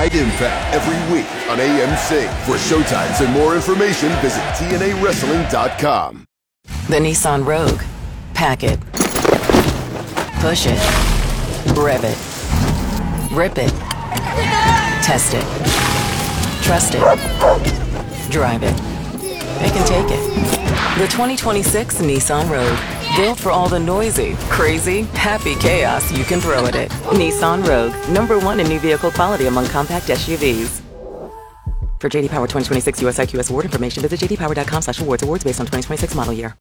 Worldwide Impact every week on AMC. For showtimes and more information, visit TNAWrestling.com. The Nissan Rogue. Pack it. Push it. Rev it. Rip it. Test it. Trust it. Drive it. They can take it. The 2026 Nissan Rogue. Built for all the noisy, crazy, happy chaos you can throw at it. Nissan Rogue. #1 in new vehicle quality among compact SUVs. For JD Power 2026 US IQS award information, visit jdpower.com/awards. Awards based on 2026 model year.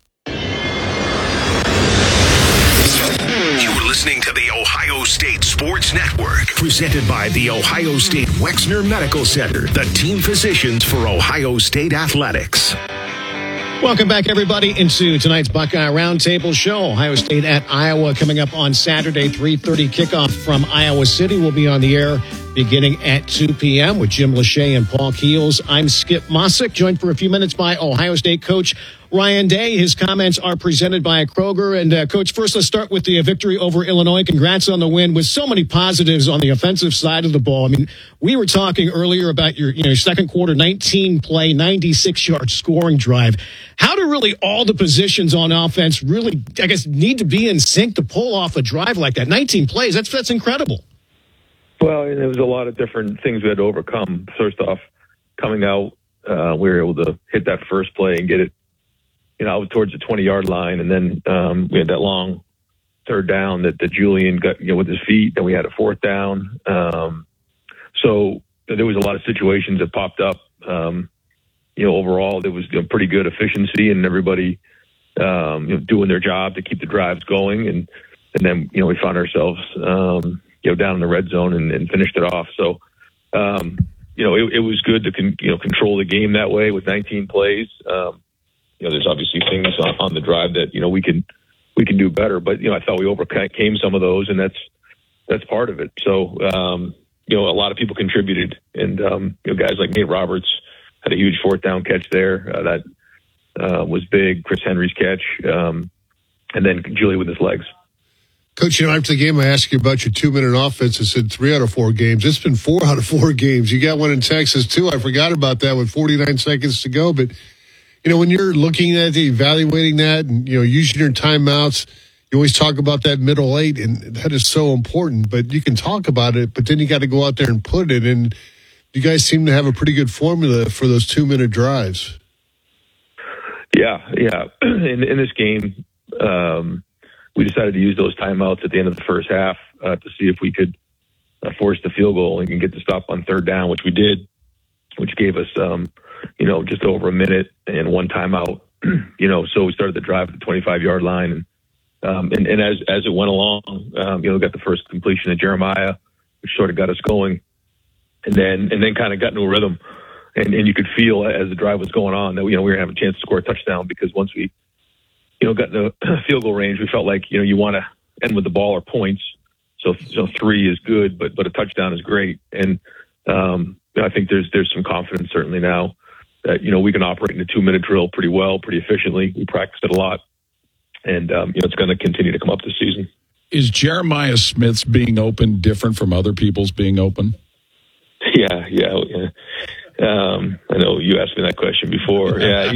You're listening to the Ohio State Sports Network, presented by the Ohio State Wexner Medical Center, the team physicians for Ohio State athletics. Welcome back, everybody, into tonight's Buckeye Roundtable show. Ohio State at Iowa coming up on Saturday, 3:30 kickoff from Iowa City. We'll be on the air beginning at 2 p.m. with Jim Lachey and Paul Keels. I'm Skip Mossick, joined for a few minutes by Ohio State coach Ryan Day. His comments are presented by Kroger. And, Coach, first let's start with the victory over Illinois. Congrats on the win with so many positives on the offensive side of the ball. I mean, we were talking earlier about your second quarter 19-play, 96-yard scoring drive. How do really all the positions on offense really, I guess, need to be in sync to pull off a drive like that? 19 plays, that's incredible. Well, there was a lot of different things we had to overcome. First off, coming out, we were able to hit that first play and get it, out towards the 20-yard line. And then we had that long third down that Julian got, with his feet. Then we had a fourth down. So there was a lot of situations that popped up. Overall, there was pretty good efficiency and everybody, doing their job to keep the drives going. And then, we found ourselves, down in the red zone and finished it off. So, it was good to control the game that way with 19 plays. There's obviously things on the drive that we can do better, but I thought we overcame some of those, and that's part of it. So a lot of people contributed, and guys like Nate Roberts had a huge fourth down catch there that was big. Chris Henry's catch, and then Julie with his legs. Coach, after the game, I asked you about your 2-minute offense. I said 3 out of 4 games. It's been 4 out of 4 games. You got one in Texas, too. I forgot about that with 49 seconds to go. But, when you're looking at it, evaluating that and, using your timeouts, you always talk about that middle 8, and that is so important. But you can talk about it, but then you got to go out there and put it. And you guys seem to have a pretty good formula for those 2-minute drives. Yeah. In this game, we decided to use those timeouts at the end of the first half to see if we could force the field goal and get the stop on third down, which we did, which gave us, just over a minute and one timeout. So we started the drive at the 25-yard line, and as it went along, we got the first completion to Jeremiah, which sort of got us going, and then kind of got into a rhythm, and you could feel as the drive was going on that we were gonna have a chance to score a touchdown, because once we got in the field goal range, we felt like, you want to end with the ball or points. So 3 is good, but a touchdown is great. And I think there's some confidence certainly now that, we can operate in a 2-minute drill pretty well, pretty efficiently. We practiced it a lot. And, it's going to continue to come up this season. Is Jeremiah Smith's being open different from other people's being open? Yeah. I know you asked me that question before. Yeah.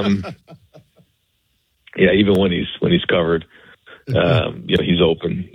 Yeah, even when he's covered, he's open.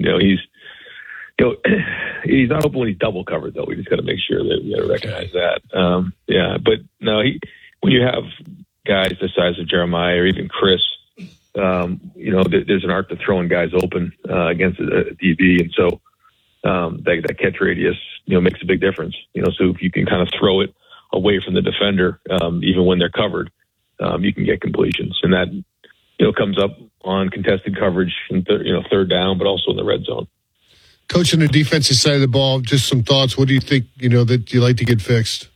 He's not open when he's double covered, though. We just got to make sure that we got to recognize that. But no, when you have guys the size of Jeremiah or even Chris, there's an art to throwing guys open against a DB, and so that catch radius, makes a big difference. So if you can kind of throw it away from the defender, even when they're covered, you can get completions, and that comes up on contested coverage and third down, but also in the red zone. Coach, on the defensive side of the ball, just some thoughts. What do you think, that you like to get fixed?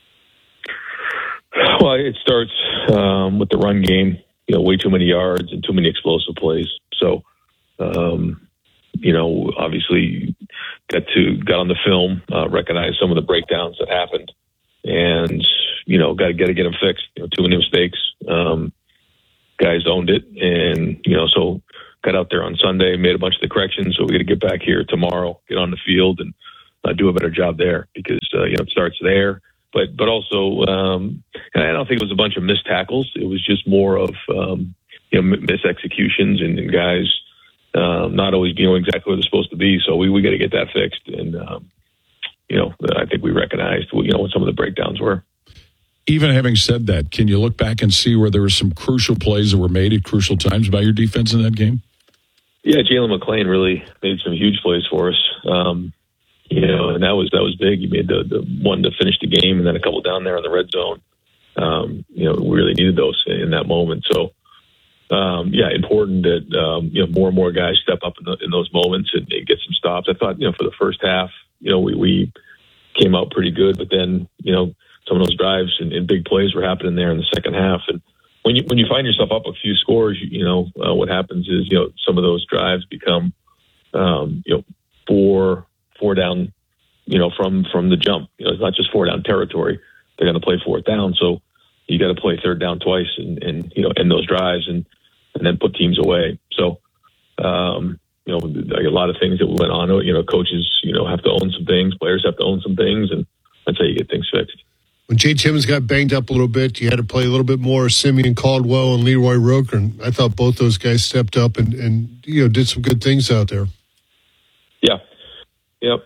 Well, it starts with the run game. Way too many yards and too many explosive plays. So, obviously got on the film, recognize some of the breakdowns that happened, and got to get them fixed. Too many mistakes. Guys owned it, and so got out there on Sunday, made a bunch of the corrections. So we got to get back here tomorrow, get on the field, and do a better job there because it starts there. But also, I don't think it was a bunch of missed tackles. It was just more of misexecutions and guys not always being exactly where they're supposed to be. So we got to get that fixed. And I think we recognized what some of the breakdowns were. Even having said that, can you look back and see where there were some crucial plays that were made at crucial times by your defense in that game? Yeah, Jalen McClain really made some huge plays for us. And that was big. He made the one to finish the game, and then a couple down there in the red zone. We really needed those in that moment. So, important that more and more guys step up in those moments and get some stops. I thought for the first half, we came out pretty good, but then some of those drives and big plays were happening there in the second half. And when you find yourself up a few scores, what happens is some of those drives become four down, from the jump. It's not just 4 down territory. They're going to play 4th down, so you got to play 3rd down twice and end those drives and then put teams away. So a lot of things that went on. Coaches have to own some things, players have to own some things, and that's how you get things fixed. When Jay Timmons got banged up a little bit, you had to play a little bit more Simeon Caldwell and Leroy Roker. And I thought both those guys stepped up and did some good things out there. Yeah. Yep.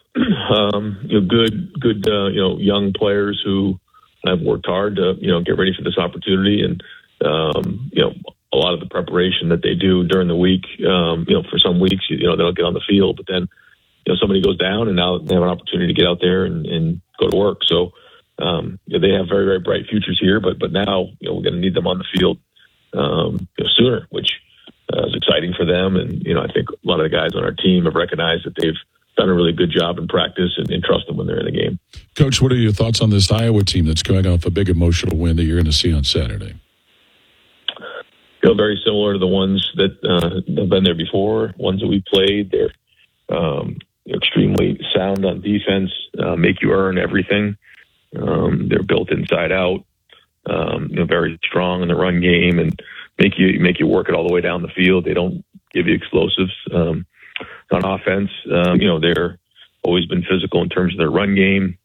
Good young players who have worked hard to, get ready for this opportunity. And, a lot of the preparation that they do during the week, for some weeks, they don't get on the field, but then, somebody goes down and now they have an opportunity to get out there and go to work. So, they have very, very bright futures here, but now, we're going to need them on the field, sooner, which is exciting for them. And, I think a lot of the guys on our team have recognized that they've done a really good job in practice and trust them when they're in the game. Coach, what are your thoughts on this Iowa team that's going off a big emotional win that you're going to see on Saturday? Very similar to the ones that have been there before, ones that we played. They're extremely sound on defense, make you earn everything. They're built inside out, very strong in the run game and make you work it all the way down the field. They don't give you explosives. On offense, they're always been physical in terms of their run game.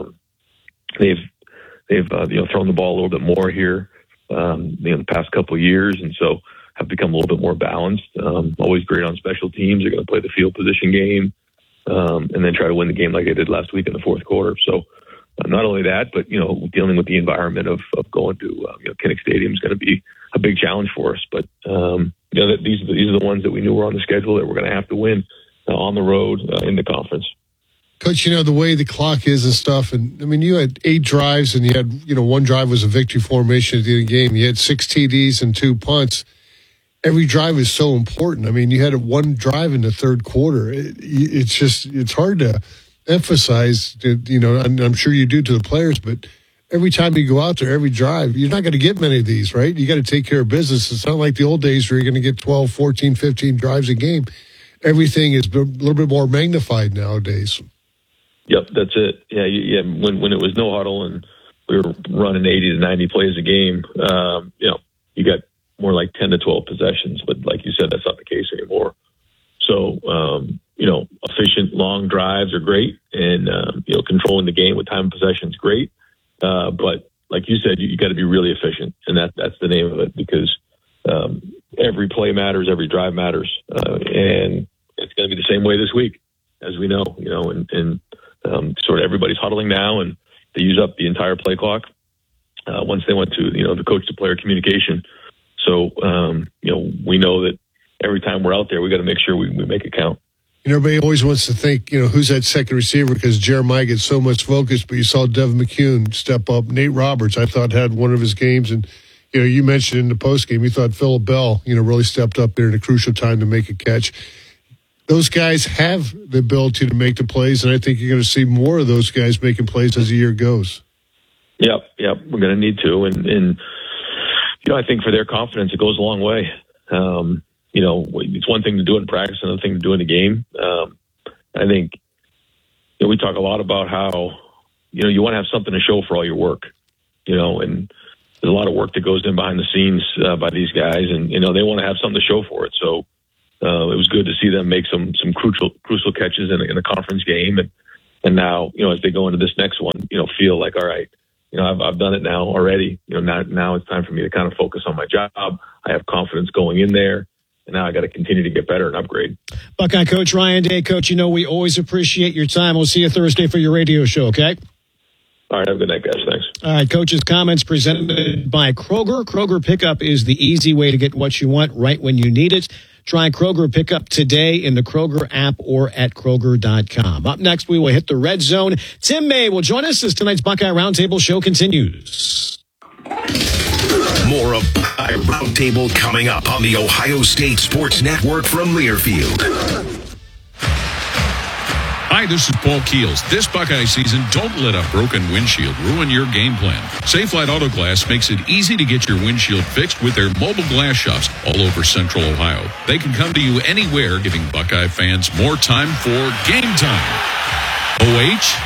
They've thrown the ball a little bit more here, the past couple of years, and so have become a little bit more balanced. Always great on special teams. They're going to play the field position game, and then try to win the game like they did last week in the fourth quarter. So not only that, but dealing with the environment of going to Kinnick Stadium is going to be a big challenge for us. But these are the ones that we knew were on the schedule that we're going to have to win on the road in the conference. Coach, the way the clock is and stuff, and I mean, you had 8 drives, and you had, one drive was a victory formation at the end of the game. You had 6 TDs and 2 punts. Every drive is so important. I mean, you had one drive in the third quarter. It's hard to emphasize, and I'm sure you do to the players, but every time you go out there, every drive, you're not going to get many of these, right? You got to take care of business. It's not like the old days where you're going to get 12, 14, 15 drives a game. Everything is a little bit more magnified nowadays. Yep, that's it. Yeah. When it was no huddle and we were running 80 to 90 plays a game, you got more like 10 to 12 possessions. But like you said, that's not the case anymore. So, efficient long drives are great, and controlling the game with time of possession is great. But like you said, you got to be really efficient, and that's the name of it, because every play matters, every drive matters, and it's going to be the same way this week, as we know. And sort of everybody's huddling now, and they use up the entire play clock once they went to the coach to player communication. So we know that every time we're out there, we got to make sure we make it count. Everybody always wants to think, who's that second receiver, because Jeremiah gets so much focus, but you saw Devin McCune step up. Nate Roberts, I thought, had one of his games. And, you mentioned in the postgame, you thought Phillip Bell, really stepped up there in a crucial time to make a catch. Those guys have the ability to make the plays, and I think you're going to see more of those guys making plays as the year goes. Yep. We're going to need to. And I think for their confidence, it goes a long way. It's one thing to do it in practice, another thing to do in the game. I think we talk a lot about how, you want to have something to show for all your work, and there's a lot of work that goes in behind the scenes by these guys, and, they want to have something to show for it. So it was good to see them make some crucial catches in a conference game. And And now, as they go into this next one, feel like, all right, I've done it now already. Now it's time for me to kind of focus on my job. I have confidence going in there. And now I got to continue to get better and upgrade. Buckeye Coach Ryan Day. Coach, we always appreciate your time. We'll see you Thursday for your radio show, okay? All right, have a good night, guys. Thanks. All right, Coach's comments presented by Kroger. Kroger Pickup is the easy way to get what you want right when you need it. Try Kroger Pickup today in the Kroger app or at Kroger.com. Up next, we will hit the red zone. Tim May will join us as tonight's Buckeye Roundtable show continues. More of Buckeye Roundtable coming up on the Ohio State Sports Network from Learfield. Hi, this is Paul Keels. This Buckeye season, don't let a broken windshield ruin your game plan. Safelite Auto Glass makes it easy to get your windshield fixed with their mobile glass shops all over Central Ohio. They can come to you anywhere, giving Buckeye fans more time for game time. OH?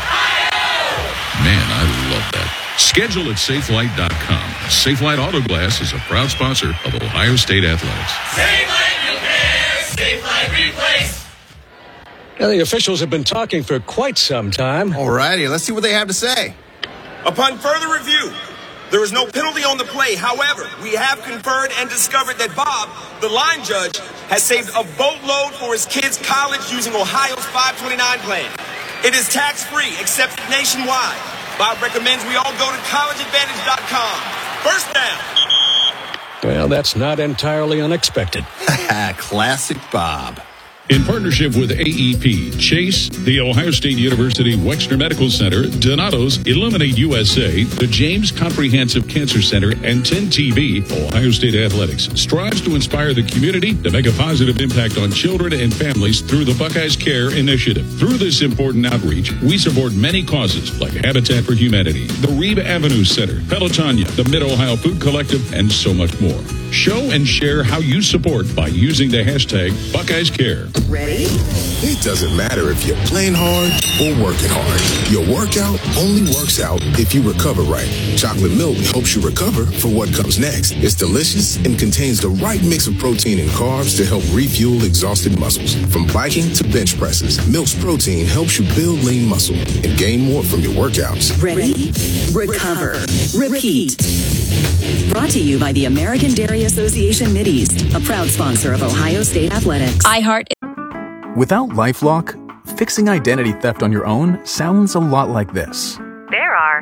Man, I love that. Schedule at Safelite.com. Safelite Auto Glass is a proud sponsor of Ohio State Athletics. Safelite Repair, Safelite Replace. Now, the officials have been talking for quite some time. All righty, let's see what they have to say. Upon further review, there is no penalty on the play. However, we have conferred and discovered that Bob, the line judge, has saved a boatload for his kids' college using Ohio's 529 plan. It is tax-free, accepted nationwide. Bob recommends we all go to collegeadvantage.com. First down. Well, that's not entirely unexpected. Classic Bob. In partnership with AEP, Chase, the Ohio State University Wexner Medical Center, Donato's, Illuminate USA, the James Comprehensive Cancer Center, and 10TV, Ohio State Athletics strives to inspire the community to make a positive impact on children and families through the Buckeyes Care Initiative. Through this important outreach, we support many causes like Habitat for Humanity, the Reeve Avenue Center, Pelotonia, the Mid-Ohio Food Collective, and so much more. Show and share how you support by using the hashtag Buckeyes Care. Ready? It doesn't matter if you're playing hard or working hard. Your workout only works out if you recover right. Chocolate milk helps you recover for what comes next. It's delicious and contains the right mix of protein and carbs to help refuel exhausted muscles. From biking to bench presses, Milk's protein helps you build lean muscle and gain more from your workouts. Ready? Recover. Repeat. Brought to you by the American Dairy Association Mideast, a proud sponsor of Ohio State Athletics. iHeart. Without LifeLock, fixing identity theft on your own sounds a lot like this. There are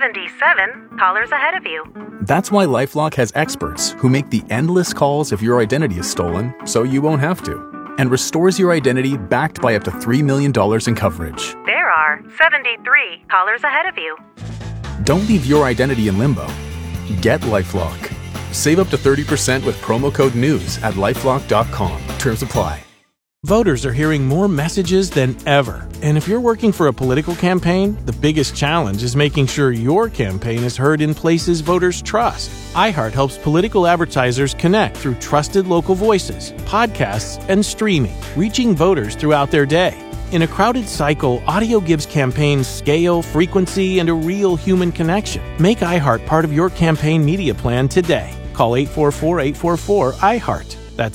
77 callers ahead of you. That's why LifeLock has experts who make the endless calls if your identity is stolen, so you won't have to, and restores your identity backed by up to $3 million in coverage. There are 73 callers ahead of you. Don't leave your identity in limbo. Get LifeLock. Save up to 30% with promo code NEWS at LifeLock.com. Terms apply. Voters are hearing more messages than ever. And if you're working for a political campaign, the biggest challenge is making sure your campaign is heard in places voters trust. iHeart helps political advertisers connect through trusted local voices, podcasts, and streaming, reaching voters throughout their day. In a crowded cycle, audio gives campaigns scale, frequency, and a real human connection. Make iHeart part of your campaign media plan today. Call 844-844-iHeart. That's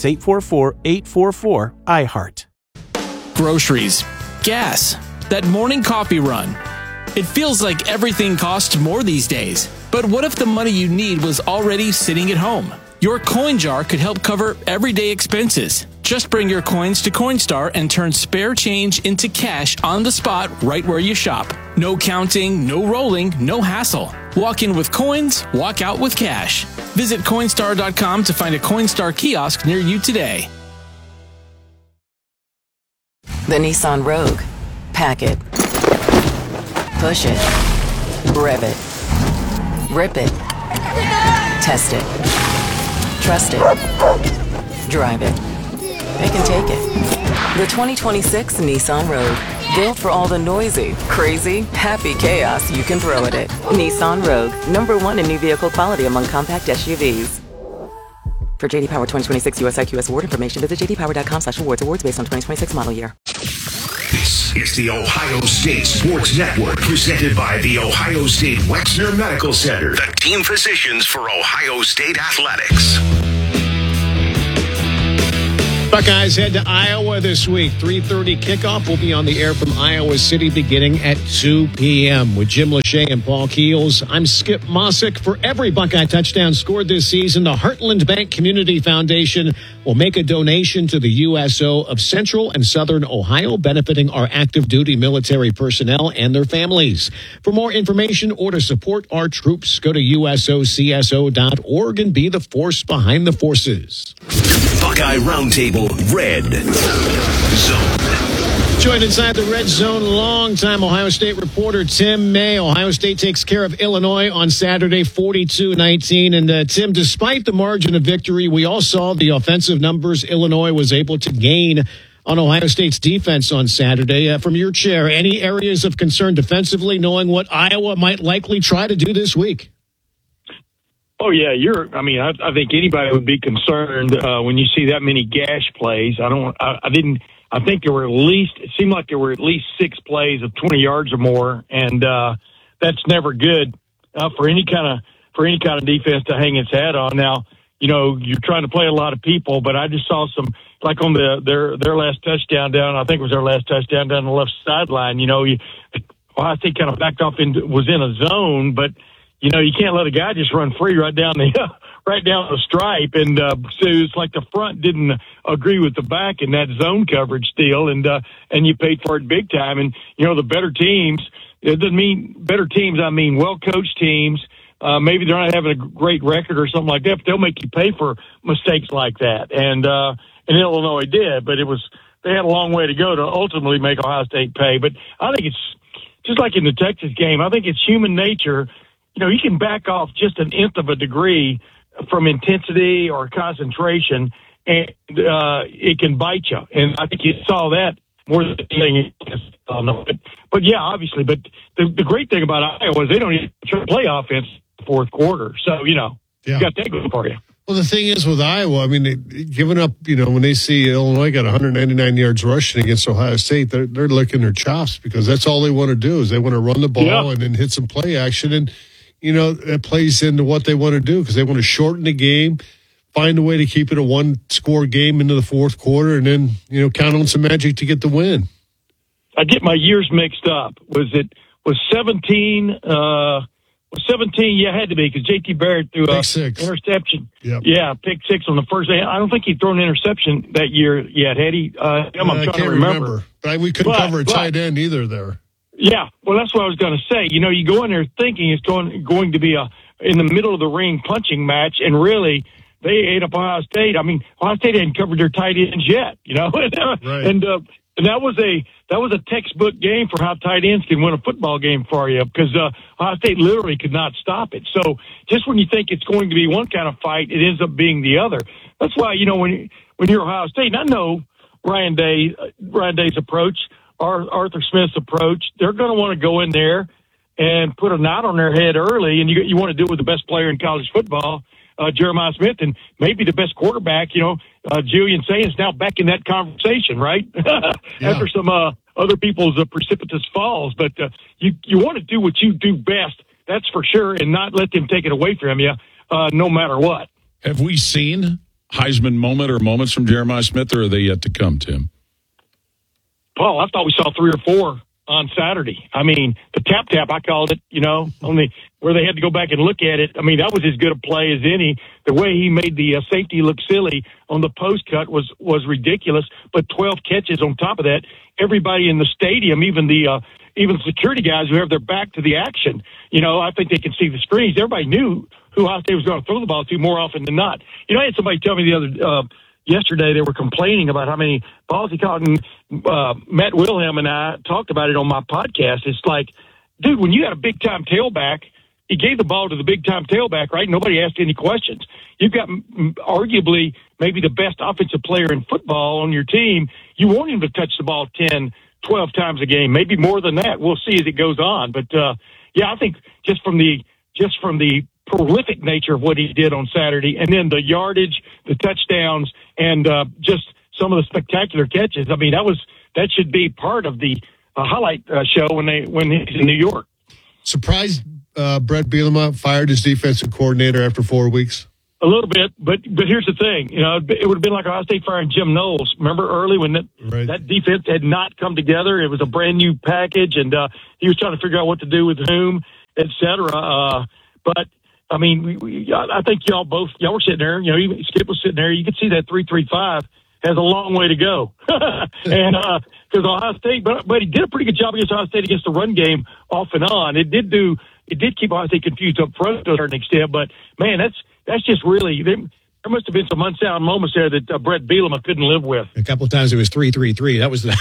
844-844-iHeart. Groceries, gas, that morning coffee run. It feels like everything costs more these days. But what if the money you need was already sitting at home? Your coin jar could help cover everyday expenses. Just bring your coins to Coinstar and turn spare change into cash on the spot right where you shop. No counting, no rolling, no hassle. Walk in with coins, walk out with cash. Visit Coinstar.com to find a Coinstar kiosk near you today. The Nissan Rogue. Pack it. Push it. Rev it. Rip it. Test it. Trust it. Drive it. They can take it. The 2026 Nissan Rogue. Built for all the noisy, crazy, happy chaos you can throw at it. Nissan Rogue. #1 in new vehicle quality among compact SUVs. For JD Power 2026 US IQS award information, visit jdpower.com/awards. Awards based on 2026 model year. This is the Ohio State Sports Network, presented by the Ohio State Wexner Medical Center, the team physicians for Ohio State Athletics. Buckeyes head to Iowa this week. 3:30 kickoff. We'll be on the air from Iowa City beginning at 2 p.m. with Jim Lachey and Paul Keels. I'm Skip Mossick. For every Buckeye touchdown scored this season, the Heartland Bank Community Foundation will make a donation to the USO of Central and Southern Ohio, benefiting our active duty military personnel and their families. For more information or to support our troops, go to usocso.org and be the force behind the forces. Buckeye Roundtable Red Zone. Joined inside the Red Zone, longtime Ohio State reporter Tim May. Ohio State takes care of Illinois on Saturday, 42-19. And Tim, despite the margin of victory, we all saw the offensive numbers Illinois was able to gain on Ohio State's defense on Saturday. From your chair, any areas of concern defensively, knowing what Iowa might likely try to do this week? Oh yeah, I think anybody would be concerned when you see that many gash plays. I think there were it seemed like there were at least 6 plays of 20 yards or more, and that's never good for any kind of defense to hang its hat on. Now, you're trying to play a lot of people, but I just saw some, like on their last touchdown down, I think it was their last touchdown down the left sideline. Ohio State kind of backed off was in a zone, but you can't let a guy just run free right down the stripe. And so it's like the front didn't agree with the back in that zone coverage deal, and you paid for it big time. And the better teams, it doesn't mean better teams. I mean well-coached teams. Maybe they're not having a great record or something like that, but they'll make you pay for mistakes like that. And Illinois did, but they had a long way to go to ultimately make Ohio State pay. But I think it's just like in the Texas game. I think it's human nature. You can back off just an nth of a degree from intensity or concentration, and it can bite you. And I think you saw that more than anything. But yeah, obviously. But the great thing about Iowa is they don't even try to play offense in the fourth quarter. So, you got that going for you. Well, the thing is with Iowa, giving up, when they see Illinois got 199 yards rushing against Ohio State, they're licking their chops because that's all they want to do is they want to run the ball and then hit some play action. And, it plays into what they want to do because they want to shorten the game, find a way to keep it a one-score game into the fourth quarter, and then, count on some magic to get the win. I get my years mixed up. Was 17? Was 17? Yeah, it had to be because J.T. Barrett threw an interception. Yep. Yeah, pick 6 on the first day. I don't think he'd thrown an interception that year yet, had he? I'm trying to remember. But we couldn't cover a tight end either there. Yeah, well, that's what I was going to say. You go in there thinking it's going to be in the middle of the ring punching match, and really they ate up Ohio State. Ohio State hadn't covered their tight ends yet, Right. And that was a textbook game for how tight ends can win a football game for you because Ohio State literally could not stop it. So just when you think it's going to be one kind of fight, it ends up being the other. That's why when you're Ohio State, and I know Ryan Day's approach. Arthur Smith's approach, they're going to want to go in there and put a knot on their head early, and you want to do it with the best player in college football, Jeremiah Smith, and maybe the best quarterback, Julian Sainz now back in that conversation, right? After some other people's precipitous falls. But you want to do what you do best, that's for sure, and not let them take it away from you no matter what. Have we seen Heisman moment or moments from Jeremiah Smith, or are they yet to come, Tim? Paul, I thought we saw 3 or 4 on Saturday. The tap, I called it, only where they had to go back and look at it. That was as good a play as any. The way he made the safety look silly on the post cut was ridiculous, but 12 catches on top of that. Everybody in the stadium, even security guys who have their back to the action, I think they can see the screens. Everybody knew who Ohio State was going to throw the ball to more often than not. I had somebody tell me yesterday they were complaining about how many balls he caught, and Matt Wilhelm and I talked about it on my podcast. It's like, dude, when you got a big-time tailback, he gave the ball to the big-time tailback, right? Nobody asked any questions. You've got arguably maybe the best offensive player in football on your team. You want him to touch the ball 10, 12 times a game, maybe more than that. We'll see as it goes on. But, I think just from the prolific nature of what he did on Saturday, and then the yardage, the touchdowns, and just some of the spectacular catches. That should be part of the highlight show when he's in New York. Surprised Brett Bielema fired his defensive coordinator after 4 weeks? A A little bit, but here's the thing. You know, it would have been like Ohio State firing Jim Knowles. Remember early when that defense had not come together? It was a brand new package, and he was trying to figure out what to do with whom, et cetera. But I mean, I think y'all were sitting there. You know, even Skip was sitting there. You could see that 3-3-5 has a long way to go, and because Ohio State, but he did a pretty good job against Ohio State against the run game off and on. It did keep Ohio State confused up front to a certain extent, but man, that's just really, there must have been some unsound moments there that Brett Bielema couldn't live with. A couple of times it was 3-3-3. That was the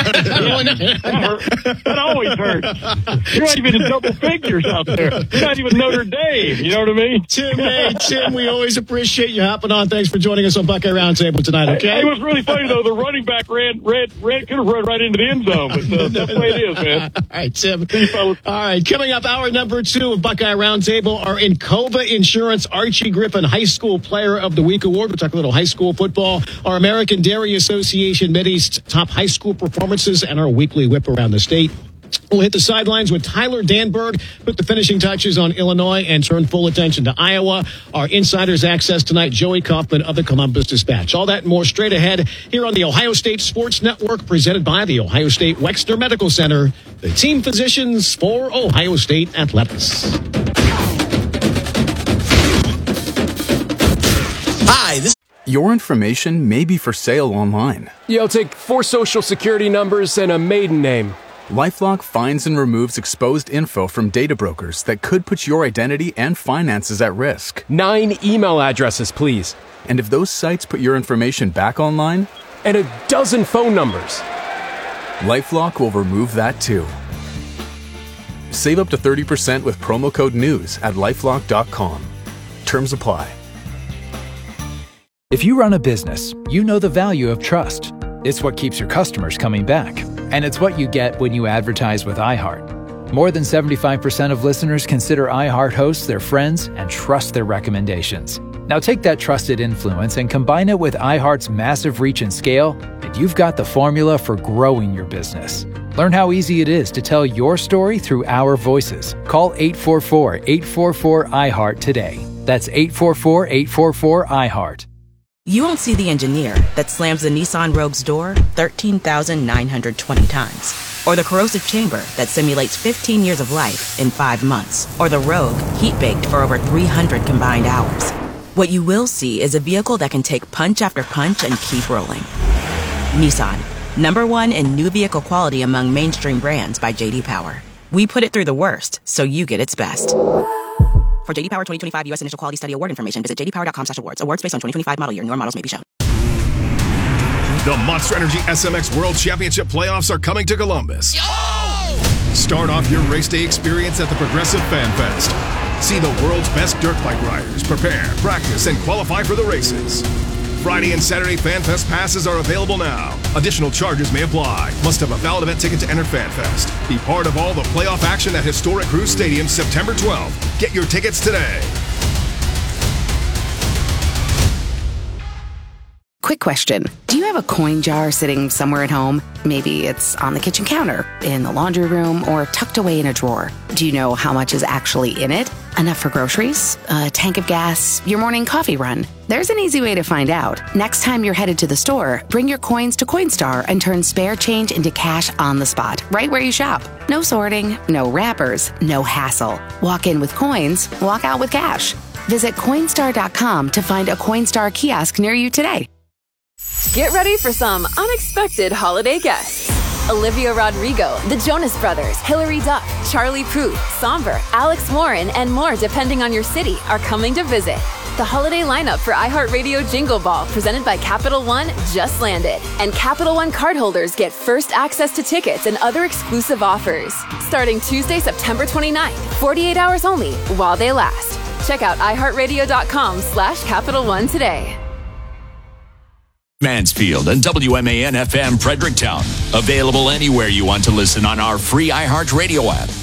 that always hurts. You're not even in double figures out there. You're not even Notre Dame. You know what I mean? Tim, we always appreciate you hopping on. Thanks for joining us on Buckeye Roundtable tonight. Okay. It was really funny though. The running back could have run right into the end zone, but that's the way it is, man. All right, Tim. All right, coming up, hour number 2 of Buckeye Roundtable, our Encova Insurance Archie Griffin High School Player of the Week Award. We'll talk a little high school football, our American Dairy Association Mid-East top high school performances, and our weekly whip around the state. We'll hit the sidelines with Tyler Danberg, put the finishing touches on Illinois, and turn full attention to Iowa. Our Insider's Access tonight, Joey Kaufman of the Columbus Dispatch. All that and more straight ahead here on the Ohio State Sports Network, presented by the Ohio State Wexner Medical Center, the team physicians for Ohio State Athletics. Hi, Your information may be for sale online. Yeah, I'll take 4 social security numbers and a maiden name. LifeLock finds and removes exposed info from data brokers that could put your identity and finances at risk. 9 email addresses, please. And if those sites put your information back online? And a dozen phone numbers. LifeLock will remove that too. Save up to 30% with promo code NEWS at LifeLock.com. Terms apply. If you run a business, you know the value of trust. It's what keeps your customers coming back. And it's what you get when you advertise with iHeart. More than 75% of listeners consider iHeart hosts their friends and trust their recommendations. Now take that trusted influence and combine it with iHeart's massive reach and scale, and you've got the formula for growing your business. Learn how easy it is to tell your story through our voices. Call 844-844-iHeart today. That's 844-844-iHeart. You won't see the engineer that slams the Nissan Rogue's door 13,920 times. Or the corrosive chamber that simulates 15 years of life in 5 months. Or the Rogue heat-baked for over 300 combined hours. What you will see is a vehicle that can take punch after punch and keep rolling. Nissan, #1 in new vehicle quality among mainstream brands by J.D. Power. We put it through the worst, so you get its best. For J.D. Power 2025 U.S. Initial Quality Study Award information, visit jdpower.com/awards. Awards based on 2025 model year. Newer models may be shown. The Monster Energy SMX World Championship playoffs are coming to Columbus. Start off your race day experience at the Progressive Fan Fest. See the world's best dirt bike riders prepare, practice, and qualify for the races. Friday and Saturday Fan Fest passes are available now. Additional charges may apply. Must have a valid event ticket to enter Fan Fest. Be part of all the playoff action at historic Crew Stadium September 12th. Get your tickets today. Quick question. Do you have a coin jar sitting somewhere at home? Maybe it's on the kitchen counter, in the laundry room, or tucked away in a drawer. Do you know how much is actually in it? Enough for groceries, a tank of gas, your morning coffee run? There's an easy way to find out. Next time you're headed to the store, bring your coins to Coinstar and turn spare change into cash on the spot, right where you shop. No sorting, no wrappers, no hassle. Walk in with coins, walk out with cash. Visit Coinstar.com to find a Coinstar kiosk near you today. Get ready for some unexpected holiday guests. Olivia Rodrigo, the Jonas Brothers, Hilary Duff, Charlie Puth, Somber, Alex Warren, and more depending on your city are coming to visit. The holiday lineup for iHeartRadio Jingle Ball presented by Capital One just landed. And Capital One cardholders get first access to tickets and other exclusive offers. Starting Tuesday, September 29th, 48 hours only while they last. Check out iHeartRadio.com/Capital One today. Mansfield and WMAN FM Fredericktown. Available anywhere you want to listen on our free iHeartRadio app.